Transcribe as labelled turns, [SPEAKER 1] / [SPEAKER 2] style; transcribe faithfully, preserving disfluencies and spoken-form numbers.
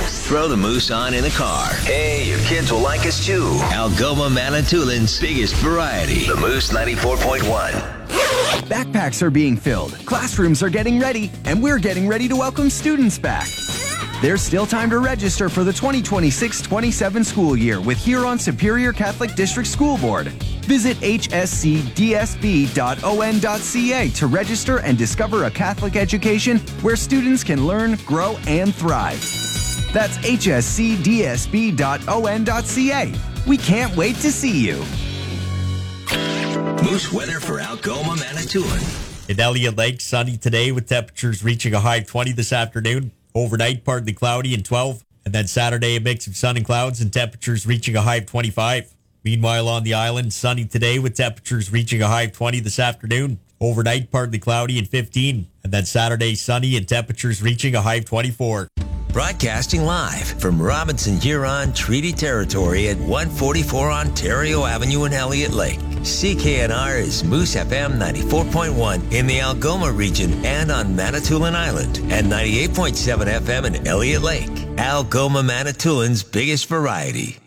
[SPEAKER 1] Throw the Moose on in the car. Hey, your kids will like us too. Algoma Manitoulin biggest variety. The Moose ninety-four point one.
[SPEAKER 2] Backpacks are being filled, classrooms are getting ready, and we're getting ready to welcome students back. There's still time to register for the twenty twenty-six twenty-seven school year with Huron Superior Catholic District School Board. Visit h s c d s b dot o n dot c a to register and discover a Catholic education where students can learn, grow, and thrive. That's h s c d s b dot o n dot c a. We can't wait to see you.
[SPEAKER 1] Moose weather for Algoma Manitoulin.
[SPEAKER 3] In Elliott Lake, sunny today with temperatures reaching a high of twenty this afternoon. Overnight, partly cloudy and twelve. And then Saturday, a mix of sun and clouds and temperatures reaching a high of twenty-five. Meanwhile, on the island, sunny today with temperatures reaching a high of twenty this afternoon. Overnight, partly cloudy and fifteen. And then Saturday, sunny and temperatures reaching a high of twenty-four.
[SPEAKER 1] Broadcasting live from Robinson Huron Treaty Territory at one forty-four Ontario Avenue in Elliott Lake. C K N R is Moose F M ninety-four point one in the Algoma region and on Manitoulin Island, and ninety-eight point seven F M in Elliott Lake. Algoma Manitoulin's biggest variety.